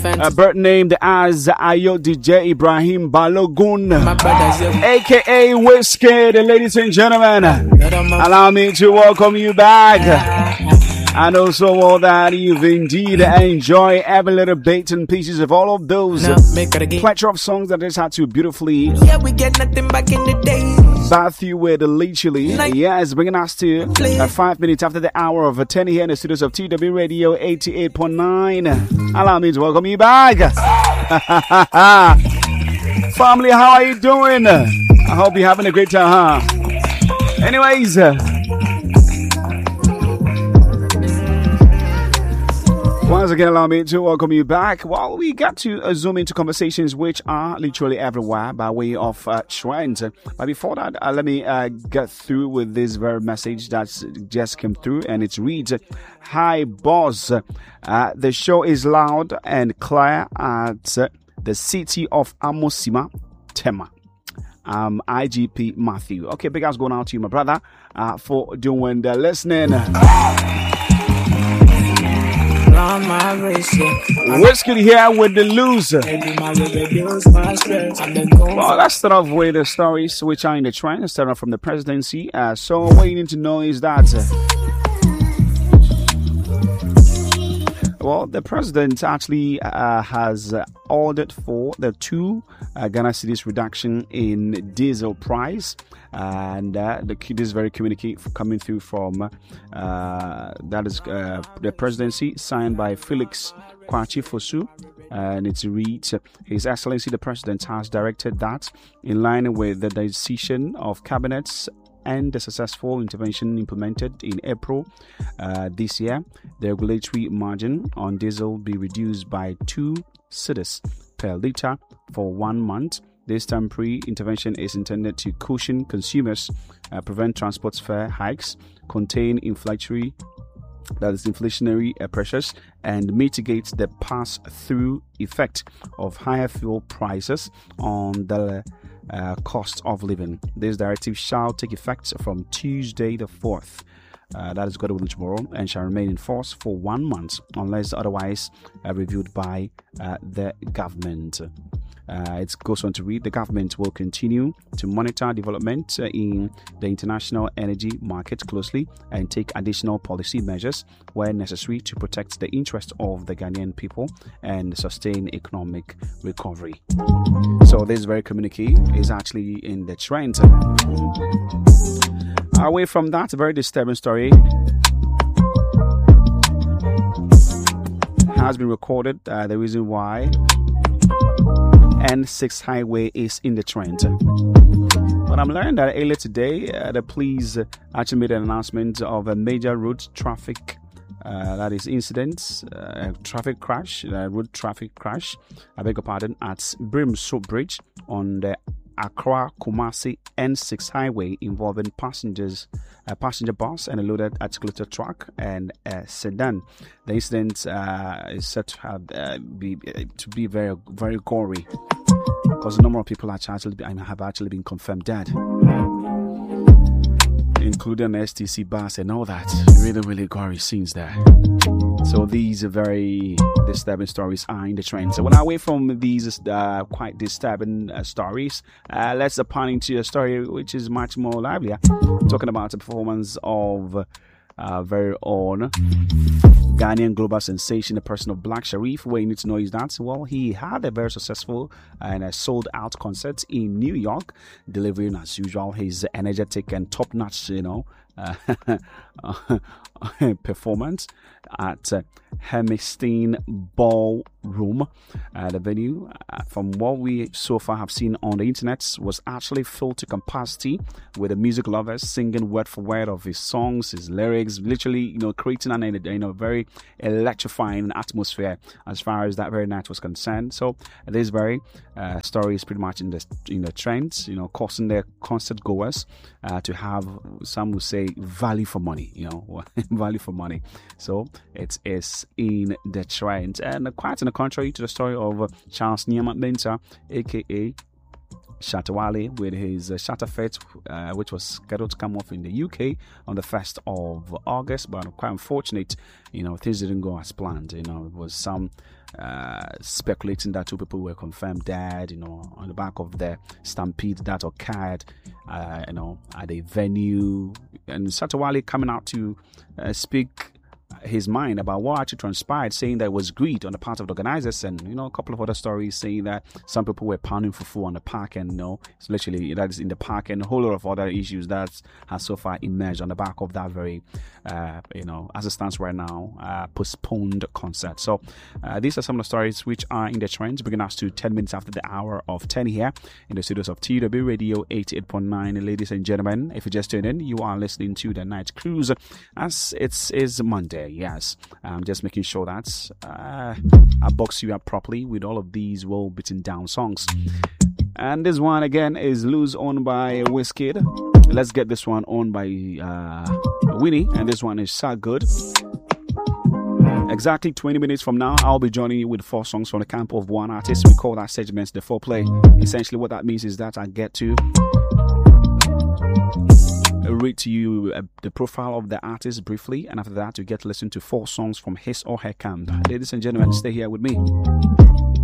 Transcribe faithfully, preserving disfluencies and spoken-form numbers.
A bird named as Ayo D J Ibrahim Balogun, aka Whiskey. Ladies and gentlemen, allow me to welcome you back. And also all that you've indeed enjoyed every little bits and pieces of all of those plethora of songs that just had to beautifully Yeah, we get nothing back in the day. bath you with literally. Yes, bringing us to uh, five minutes after the hour of ten here in the studios of T W Radio eighty-eight point nine. Allow me to welcome you back. Family, how are you doing? I hope you're having a great time, huh? Anyways, uh, once again, allow me to welcome you back. Well, we got to uh, zoom into conversations which are literally everywhere by way of uh, trends. But before that, uh, let me uh, get through with this very message that just came through, and it reads, "Hi, boss. Uh, the show is loud and clear at uh, the city of Amosima, Tema. Um, I G P Matthew." Okay, big ass going out to you, my brother, uh, for doing the listening. Whiskey here with the loser. Well, let's start off with the stories which are in the trend. Let's start off from the presidency. Uh, so what you need to know is that uh, well, the president actually uh, has uh, ordered for the two uh, Ghana cedis reduction in diesel price, and uh, the this is very communicate coming through from uh, that is uh, the presidency signed by Felix Kwachi Fosu. And it reads, "His Excellency the President has directed that, in line with the decision of cabinets and the successful intervention implemented in April uh, this year, the regulatory margin on diesel be reduced by two cedis per litre for one month. This temporary intervention is intended to cushion consumers, uh, prevent transport fare hikes, contain inflationary that is inflationary uh, pressures, and mitigate the pass-through effect of higher fuel prices on the uh, cost of living. This directive shall take effect from Tuesday the fourth. Uh, that is God willing tomorrow, and shall remain in force for one month unless otherwise uh, reviewed by uh, the government." Uh, it goes on to read, "The government will continue to monitor development uh, in the international energy market closely and take additional policy measures where necessary to protect the interests of the Ghanaian people and sustain economic recovery." So this very communique is actually in the trend. Away from that very disturbing story has been recorded, uh, the reason why N six highway is in the trend. But I'm learning that earlier today, uh, the police actually made an announcement of a major road traffic, uh, that is incidents, uh, traffic crash, uh, road traffic crash, I beg your pardon, at Brimso Bridge on the Accra Kumasi N six highway involving passengers, a passenger bus and a loaded articulated truck and a sedan. The incident uh, is said to have uh, be uh, to be very very gory, because a number of people actually have actually been confirmed dead, including S T C bus and all that. Really, really gory scenes there. So these are very disturbing stories are in the trend. So when away from these uh, quite disturbing uh, stories, uh, let's upon into a story which is much more livelier. Talking about the performance of uh, very own Ghanaian global sensation, the person of Black Sharif. What you need to know is that, well, he had a very successful and a sold out concert in New York, delivering as usual his energetic and top notch, you know, uh, performance at uh, Hemistein Ballroom. Uh, the venue, uh, from what we so far have seen on the internet, was actually filled to capacity with the music lovers singing word for word of his songs, his lyrics, literally, you know, creating an, you know, very electrifying atmosphere as far as that very night was concerned. So this very uh, story is pretty much in the in the trend, you know, causing the concert goers uh, to have, some would say, value for money, you know, value for money. So it is in the trend, and quite in the contrary to the story of Charles Nyama Mensah, aka Shatta Wale with his uh, Shatta Fete, uh, which was scheduled to come off in the U K on the first of August, but quite unfortunate, you know, things didn't go as planned. You know, it was some uh, speculating that two people were confirmed dead, you know, on the back of the stampede that occurred, uh, you know, at a venue, and Shatta Wale coming out to uh, speak his mind about what actually transpired, saying that it was greed on the part of the organizers, and you know, a couple of other stories saying that some people were pounding fufu on the park, and you know, it's literally that is in the park, and a whole lot of other issues that has so far emerged on the back of that very uh, you know, as it stands right now, uh, postponed concert. So uh, these are some of the stories which are in the trends, bringing us to ten minutes after the hour of ten here in the studios of T W Radio eighty-eight point nine. Ladies and gentlemen, if you just tuned in, you are listening to the Night Cruise, as it is Monday. Yes, I'm just making sure that uh, I box you up properly with all of these well beaten down songs. And this one again is Lose On by Wizkid. Let's get this one on by uh, Winnie, and this one is So Good. Exactly twenty minutes from now, I'll be joining you with four songs from the camp of one artist. We call that segment the foreplay. Essentially, what that means is that I get to read to you uh, the profile of the artist briefly, and after that you get to listen to four songs from his or her camp. Ladies and gentlemen, stay here with me.